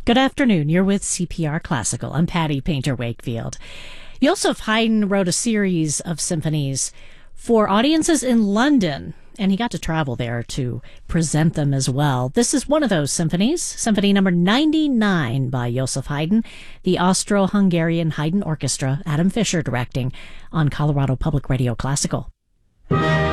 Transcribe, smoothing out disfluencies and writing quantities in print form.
Good afternoon. You're with CPR Classical. I'm Patty Painter Wakefield. Joseph Haydn wrote a series of symphonies for audiences in London, and he got to travel there to present them as well. This is one of those symphonies, Symphony number 99 by Joseph Haydn, the Austro-Hungarian Haydn Orchestra, Adam Fisher directing on Colorado Public Radio Classical.